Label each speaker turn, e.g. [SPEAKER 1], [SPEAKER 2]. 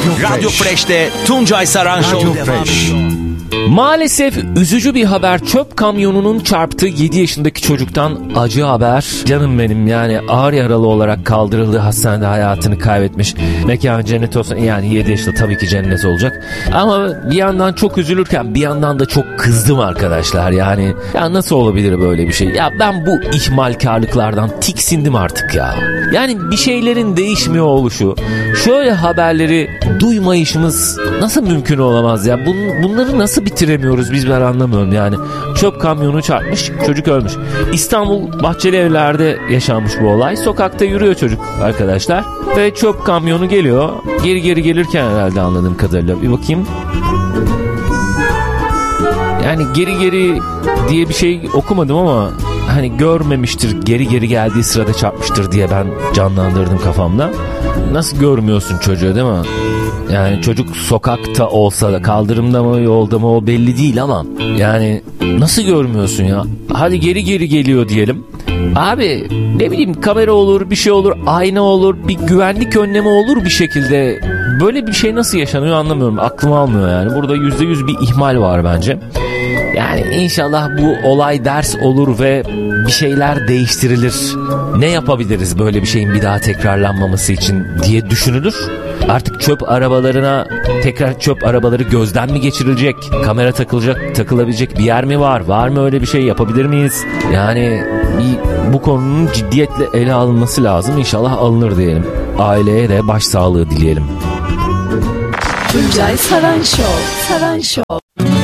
[SPEAKER 1] Radyo Fresh'te Tuncay Saran Show devam ediyor.
[SPEAKER 2] Maalesef üzücü bir haber. Çöp kamyonunun çarptığı 7 yaşındaki çocuktan acı haber. Canım benim, yani ağır yaralı olarak kaldırıldığı hastanede hayatını kaybetmiş. Mekan cennet olsun. Yani 7 yaşında tabii ki cennet olacak. Ama bir yandan çok üzülürken bir yandan da çok kızdım arkadaşlar. Yani ya nasıl olabilir böyle bir şey? Ya ben bu ihmalkarlıklardan tiksindim artık ya. Yani bir şeylerin değişmiyor oluşu, şöyle haberleri duymayışımız nasıl mümkün olamaz ya? Bunları nasıl bitiremiyoruz biz, ben anlamıyorum yani. Çöp kamyonu çarpmış, çocuk ölmüş. İstanbul Bahçeli Evler'de yaşanmış bu olay. Sokakta yürüyor çocuk arkadaşlar ve çöp kamyonu geliyor. Geri gelirken herhalde, anladığım kadarıyla. Bir bakayım. Yani geri diye bir şey okumadım ama hani görmemiştir, geri geldiği sırada çarpmıştır diye ben canlandırdım kafamda. Nasıl görmüyorsun çocuğu, değil mi? Yani çocuk sokakta olsa da, kaldırımda mı yolda mı o belli değil ama yani nasıl görmüyorsun ya? Hadi geri geliyor diyelim. Abi ne bileyim, kamera olur, bir şey olur, ayna olur, bir güvenlik önlemi olur bir şekilde. Böyle bir şey nasıl yaşanıyor anlamıyorum. Aklım almıyor yani. Burada %100 bir ihmal var bence. Yani inşallah bu olay ders olur ve bir şeyler değiştirilir. Ne yapabiliriz böyle bir şeyin bir daha tekrarlanmaması için diye düşünülür. Artık çöp arabalarına, tekrar çöp arabaları gözden mi geçirilecek? Kamera takılabilecek bir yer mi var? Var mı öyle bir şey, yapabilir miyiz? Yani bu konunun ciddiyetle ele alınması lazım. İnşallah alınır diyelim. Aileye de başsağlığı dileyelim.
[SPEAKER 3] Tuncay Saran Show.